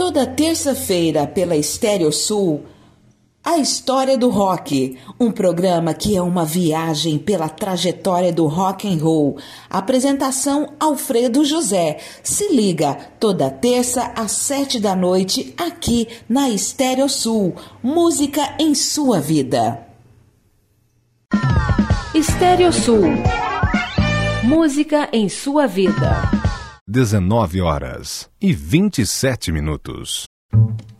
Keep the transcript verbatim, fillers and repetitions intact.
Toda terça-feira pela Estéreo Sul, A História do Rock, um programa que é uma viagem pela trajetória do rock and roll. Apresentação Alfredo José. Se liga, toda terça às sete da noite, aqui na Estéreo Sul. Música em sua vida. Estéreo Sul. Música em sua vida. dezenove horas e vinte e sete minutos.